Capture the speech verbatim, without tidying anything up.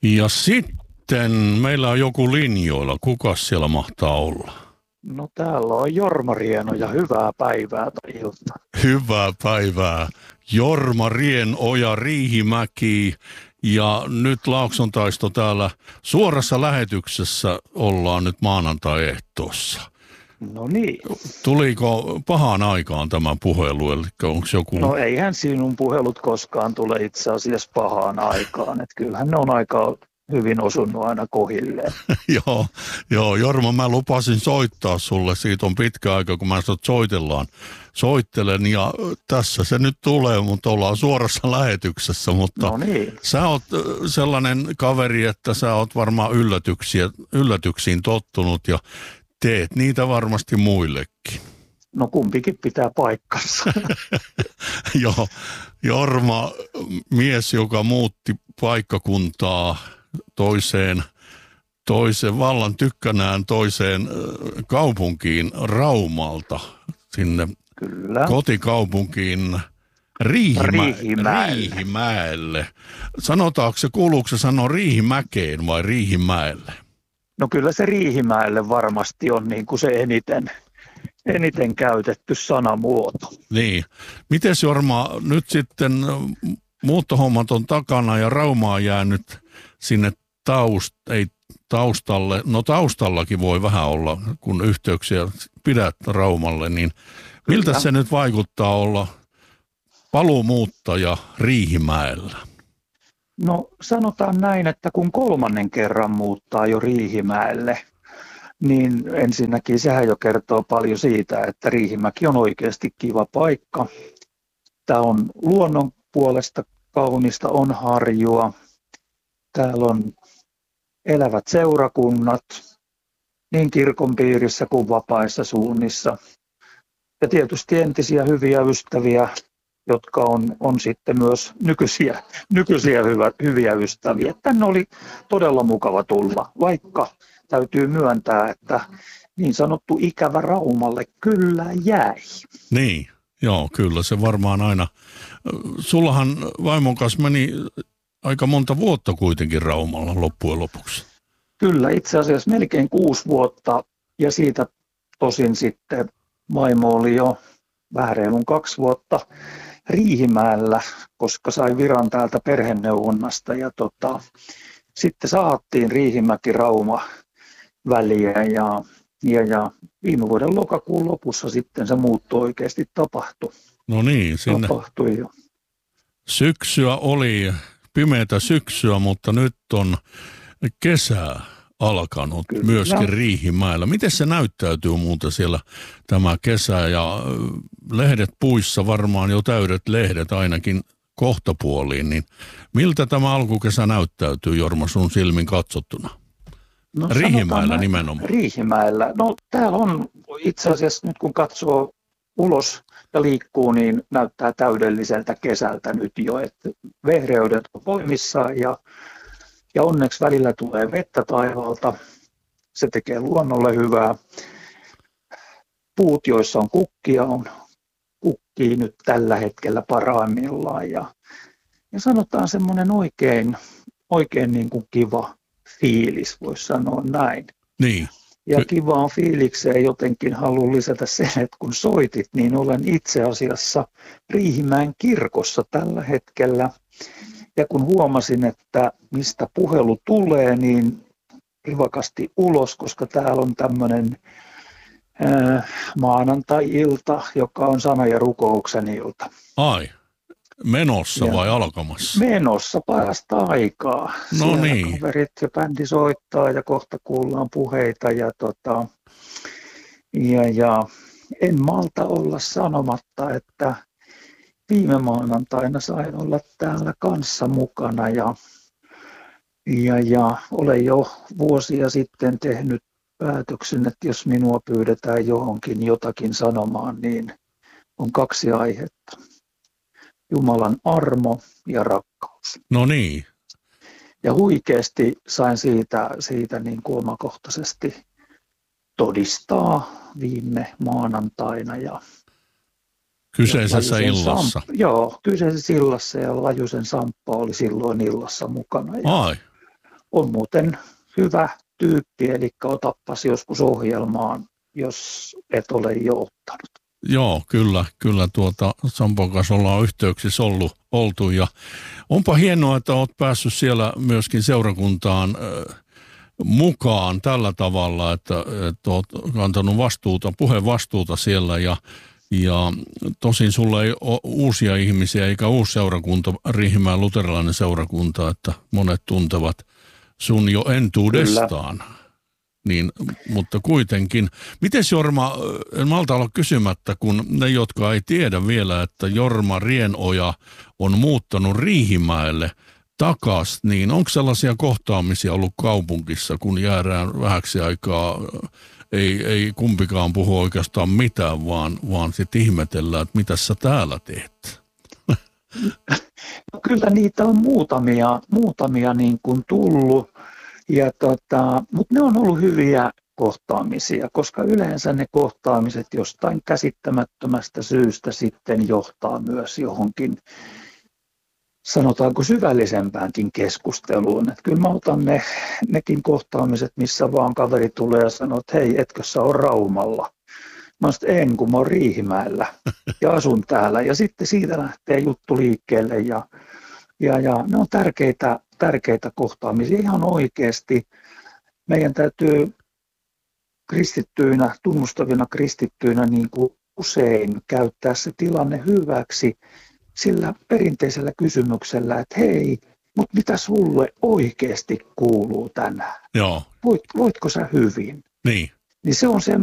Ja sitten meillä on joku linjoilla. Kukas siellä mahtaa olla? No täällä on Jorma Rieno ja hyvää päivää tai iltaa. Hyvää päivää. Jorma Rienoja, Riihimäki ja nyt Laakson taisto täällä suorassa lähetyksessä ollaan nyt maanantai-ehtoossa. No niin. Tuliko pahaan aikaan tämä puhelu, eli onko joku... No eihän sinun puhelut koskaan tule itse asiassa pahaan aikaan, että kyllähän ne on aika hyvin osunut aina kohilleen. joo, joo, Jorma, mä lupasin soittaa sulle, siitä on pitkä aika, kun mä sut soitellaan. Soittelen ja tässä se nyt tulee, mutta ollaan suorassa lähetyksessä, mutta no niin. Sä oot sellainen kaveri, että sä oot varmaan yllätyksiä, yllätyksiin tottunut ja teet niitä varmasti muillekin. No kumpikin pitää paikkansa. Joo, Jorma, mies, joka muutti paikkakuntaa toiseen, toiseen vallan tykkänään toiseen kaupunkiin Raumalta, sinne Kyllä. kotikaupunkiin Riihimä, Riihimäelle. Riihimäelle. Sanotaanko se, kuuluuko se sanoa Riihimäkeen vai Riihimäelle? No kyllä se Riihimäelle varmasti on niin kuin se eniten, eniten käytetty sanamuoto. Niin. Mites Jorma, nyt sitten muuttohommat on takana ja Rauma on jäänyt sinne taust, ei taustalle, no taustallakin voi vähän olla, kun yhteyksiä pidät Raumalle, niin miltä Kyllä. se nyt vaikuttaa olla paluumuuttaja Riihimäellä? No sanotaan näin, että kun kolmannen kerran muuttaa jo Riihimäelle, niin ensinnäkin sehän jo kertoo paljon siitä, että Riihimäki on oikeasti kiva paikka. Tämä on luonnon puolesta kaunista, on harjua. Täällä on elävät seurakunnat niin kirkon piirissä kuin vapaissa suunnissa. Ja tietysti entisiä hyviä ystäviä, jotka on, on sitten myös nykyisiä, nykyisiä hyvä, hyviä ystäviä. Tänne oli todella mukava tulla, vaikka täytyy myöntää, että niin sanottu ikävä Raumalle kyllä jäi. Niin, joo, kyllä se varmaan aina. Sullahan vaimon kanssa meni aika monta vuotta kuitenkin Raumalla loppujen lopuksi. Kyllä, itse asiassa melkein kuusi vuotta ja siitä tosin sitten vaimo oli jo vähän reilun kaksi vuotta Riihimäellä, koska sai viran täältä perheneuvonnasta ja tota, sitten saattiin Riihimäki-Rauma väliä ja, ja, ja viime vuoden lokakuun lopussa sitten se muutto oikeasti tapahtui. No niin, sinne tapahtui jo. Syksyä oli, pimeätä syksyä, mutta nyt on kesää alkanut Kyllä. myöskin Riihimäellä. Miten se näyttäytyy muuten siellä tämä kesä ja lehdet puissa, varmaan jo täydet lehdet ainakin kohtapuoliin, niin miltä tämä alkukesä näyttäytyy, Jorma, sun silmin katsottuna? No, Riihimäellä nimenomaan. Riihimäellä. No täällä on itse asiassa nyt kun katsoo ulos ja liikkuu, niin näyttää täydelliseltä kesältä nyt jo, että vehreydet on voimissaan ja Ja onneksi välillä tulee vettä taivaalta. Se tekee luonnolle hyvää. Puut, joissa on kukkia, on kukkii nyt tällä hetkellä parhaimmillaan. Ja, ja sanotaan semmoinen oikein, oikein niin kuin kiva fiilis, voisi sanoa näin. Niin. Ja kivaan fiilikseen jotenkin haluan lisätä sen, että kun soitit, niin olen itse asiassa Riihimäen kirkossa tällä hetkellä. Ja kun huomasin, että mistä puhelu tulee, niin rivakasti ulos, koska täällä on tämmöinen äh, maanantai-ilta, joka on sana- ja rukouksen ilta. Ai, menossa ja vai alkamassa? Menossa parasta aikaa. No Siellä niin. kaverit ja bändi soittaa ja kohta kuullaan puheita. Ja, tota, ja, ja en malta olla sanomatta, että viime maanantaina sain olla täällä kanssa mukana ja, ja, ja olen jo vuosia sitten tehnyt päätöksen, että jos minua pyydetään johonkin jotakin sanomaan, niin on kaksi aihetta. Jumalan armo ja rakkaus. No niin. Ja huikeasti sain siitä, siitä niin kuin omakohtaisesti todistaa viime maanantaina ja Kyseisessä Lajusen illassa. Samp- joo, kyseisessä illassa ja Lajusen Samppa oli silloin illassa mukana. Ja, Ai. on muuten hyvä tyyppi, eli otappas joskus ohjelmaan, jos et ole jo ottanut. Joo, kyllä, kyllä tuota Sampon kanssa ollaan yhteyksissä ollut, oltu ja onpa hienoa, että olet päässyt siellä myöskin seurakuntaan äh, mukaan tällä tavalla, että, että olet kantanut vastuuta, puhevastuuta siellä ja, ja tosin sulla ei ole uusia ihmisiä eikä uusi seurakunta, Riihimäen luterilainen seurakunta, että monet tuntevat sun jo entuudestaan. Kyllä. Niin, mutta kuitenkin. Mites Jorma, en malta olla kysymättä, kun ne, jotka ei tiedä vielä, että Jorma Rienoja on muuttanut Riihimäelle takas, niin onko sellaisia kohtaamisia ollut kaupungissa, kun jäädään vähäksi aikaa, ei, ei kumpikaan puhu oikeastaan mitään, vaan, vaan sitten ihmetellään, että mitä sä täällä teet? No, kyllä niitä on muutamia, muutamia niin kuin tullut. Ja tota, mutta ne on ollut hyviä kohtaamisia, koska yleensä ne kohtaamiset jostain käsittämättömästä syystä sitten johtaa myös johonkin, sanotaanko syvällisempäänkin keskusteluun. Et kyllä mä otan ne, nekin kohtaamiset, missä vaan kaveri tulee ja sanoo, että hei, etkö sä ole Raumalla? Mä sanoin, en, kun mä oon Riihimäellä ja asun täällä. Ja sitten siitä lähtee juttu liikkeelle ja, ja, ja ne on tärkeitä. tärkeitä kohtaamisia ihan oikeasti. Meidän täytyy kristittyinä, tunnustavina kristittyinä niin kuin usein käyttää se tilanne hyväksi sillä perinteisellä kysymyksellä, että hei, mutta mitä sulle oikeasti kuuluu tänään? Joo. Voit, voitko sä hyvin? Niin. Niin se on se